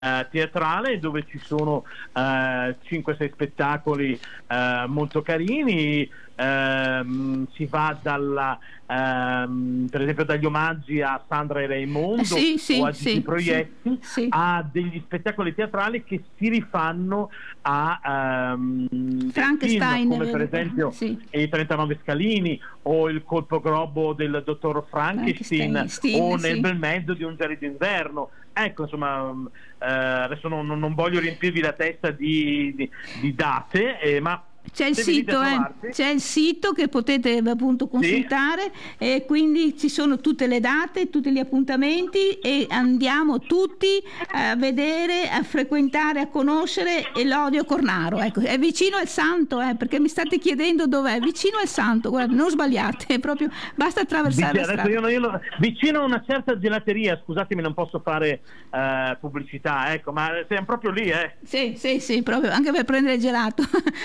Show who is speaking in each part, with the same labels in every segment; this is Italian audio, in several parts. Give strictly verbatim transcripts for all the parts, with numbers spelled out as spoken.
Speaker 1: Uh, teatrale, dove ci sono uh, cinque sei spettacoli uh, molto carini. Uh, si va dalla uh, per esempio dagli omaggi a Sandra e Raimondo,
Speaker 2: sì, sì,
Speaker 1: o a Gigi
Speaker 2: sì,
Speaker 1: Proietti,
Speaker 2: sì, sì.
Speaker 1: a degli spettacoli teatrali che si rifanno a um,
Speaker 2: Frankenstein,
Speaker 1: film, come per esempio
Speaker 2: sì.
Speaker 1: i trentanove Scalini, o il colpo gobbo del dottor Frankenstein,
Speaker 2: Frankenstein
Speaker 1: o Nel
Speaker 2: sì.
Speaker 1: bel mezzo di un gelido inverno. Ecco, insomma, eh, adesso non, non voglio riempirvi la testa di, di, di date, eh, ma
Speaker 2: c'è il sito, eh, c'è il sito che potete appunto consultare, sì. E quindi ci sono tutte le date, tutti gli appuntamenti, e andiamo tutti a vedere, a frequentare, a conoscere Elodio Cornaro. Ecco, è vicino al Santo, eh, perché mi state chiedendo dov'è, vicino al Santo, guarda, non sbagliate, è proprio, basta attraversare
Speaker 1: vicino,
Speaker 2: la strada.
Speaker 1: Io, io, vicino a una certa gelateria, scusatemi, non posso fare uh, pubblicità, ecco, ma siamo proprio lì, eh.
Speaker 2: Sì, sì, sì, proprio, anche per prendere il gelato.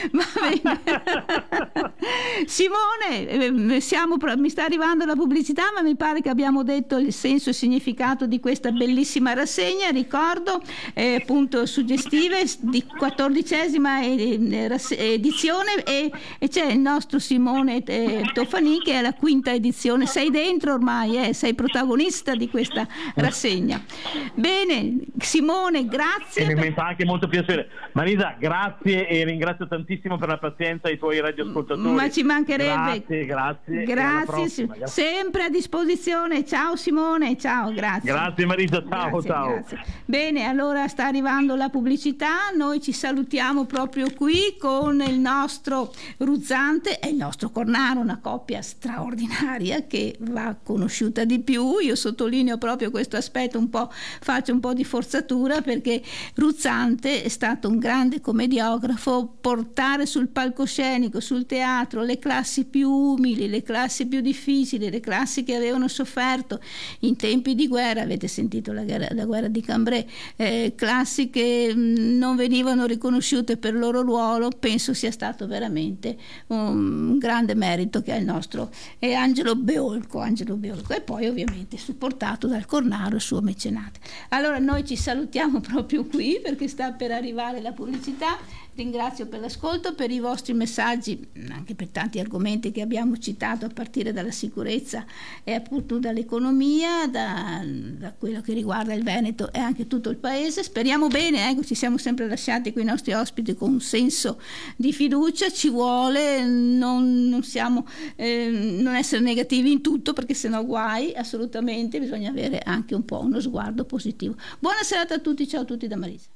Speaker 2: Simone, siamo, mi sta arrivando la pubblicità, ma mi pare che abbiamo detto il senso e il significato di questa bellissima rassegna. Ricordo eh, appunto suggestive di quattordicesima edizione, e, e c'è il nostro Simone eh, Toffanin, che è la quinta edizione. Sei dentro ormai, eh, sei protagonista di questa rassegna. Bene, Simone, grazie.
Speaker 1: E mi fa anche molto piacere. Marisa, grazie, e ringrazio tantissimo per la pazienza ai tuoi radioascoltatori.
Speaker 2: Ma ci mancherebbe.
Speaker 1: Grazie, grazie.
Speaker 2: Grazie, grazie. Sempre a disposizione. Ciao Simone, ciao, grazie.
Speaker 1: Grazie Marisa, ciao,
Speaker 2: grazie,
Speaker 1: ciao.
Speaker 2: Grazie. Bene, allora sta arrivando la pubblicità, noi ci salutiamo proprio qui con il nostro Ruzzante e il nostro Cornaro, una coppia straordinaria che va conosciuta di più. Io sottolineo proprio questo aspetto, un po', faccio un po' di forzatura, perché Ruzzante è stato un grande commediografo. Portare sul palcoscenico, sul teatro, le classi più umili, le classi più difficili, le classi che avevano sofferto in tempi di guerra, avete sentito la guerra, la guerra di Cambrai, eh, classi che mh, non venivano riconosciute per il loro ruolo, penso sia stato veramente un, un grande merito che ha il nostro è Angelo Beolco, Angelo Beolco, e poi ovviamente supportato dal Cornaro, il suo mecenate. Allora noi ci salutiamo proprio qui, perché sta per arrivare la pubblicità. Ringrazio per l'ascolto, per i vostri messaggi, anche per tanti argomenti che abbiamo citato, a partire dalla sicurezza e appunto dall'economia, da, da quello che riguarda il Veneto e anche tutto il paese. Speriamo bene, ecco, ci siamo sempre lasciati con i nostri ospiti con un senso di fiducia, ci vuole, non, non siamo, eh, non essere negativi in tutto, perché sennò guai, assolutamente, bisogna avere anche un po' uno sguardo positivo. Buona serata a tutti, ciao a tutti da Marisa.